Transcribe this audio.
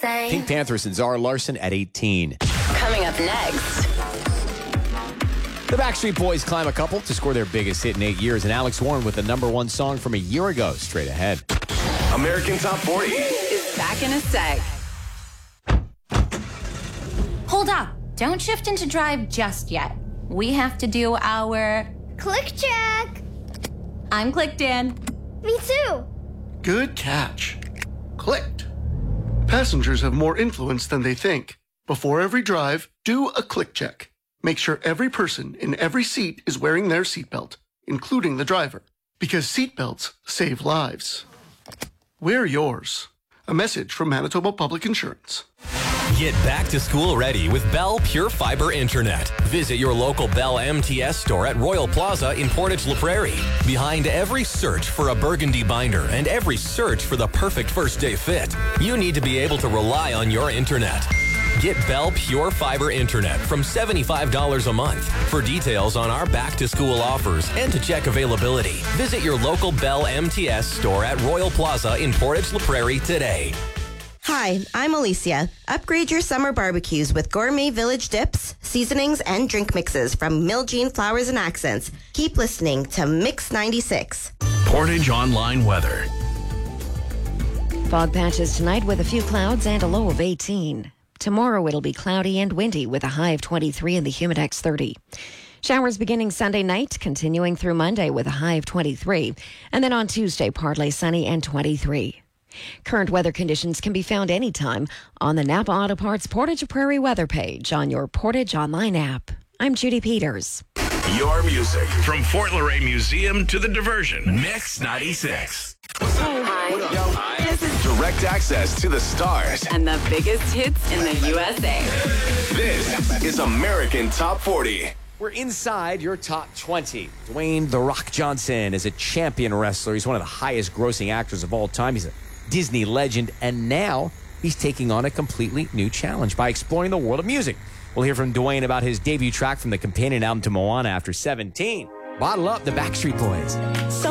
say. Pink Panthers and Zara Larsson at 18. Coming up next. The Backstreet Boys climb a couple to score their biggest hit in 8 years, and Alex Warren with the #1 song from a year ago. Straight ahead. American Top 40 Is back in a sec. Hold up. Don't shift into drive just yet. We have to do our... Click check. I'm clicked in. Me too. Good catch. Clicked. Passengers have more influence than they think. Before every drive, do a click check. Make sure every person in every seat is wearing their seatbelt, including the driver, because seatbelts save lives. Wear yours. A message from Manitoba Public Insurance. Get back to school ready with Bell Pure Fiber Internet. Visit your local Bell MTS store at Royal Plaza in Portage La Prairie. Behind every search for a burgundy binder and every search for the perfect first day fit, you need to be able to rely on your internet. Get Bell Pure Fiber Internet from $75 a month. For details on our back-to-school offers and to check availability, visit your local Bell MTS store at Royal Plaza in Portage La Prairie today. Hi, I'm Alicia. Upgrade your summer barbecues with gourmet village dips, seasonings, and drink mixes from Miljean Flowers and Accents. Keep listening to Mix 96. Portage Online Weather. Fog patches tonight with a few clouds and a low of 18. Tomorrow it'll be cloudy and windy with a high of 23 and the Humidex 30. Showers beginning Sunday night, continuing through Monday with a high of 23. And then on Tuesday, partly sunny and 23. Current weather conditions can be found anytime on the Napa Auto Parts Portage Prairie weather page on your Portage Online app. I'm Judy Peters. Your music from Fort Luray Museum to the diversion. Mix 96. Hi. This is Direct access to the stars. and the biggest hits in the USA. This is American Top 40. We're inside your top 20. Dwayne "The Rock" Johnson is a champion wrestler. He's one of the highest grossing actors of all time. He's a Disney legend, and now he's taking on a completely new challenge by exploring the world of music. We'll hear from Dwayne about his debut track from the companion album to Moana after 17. Bottle up, the Backstreet Boys.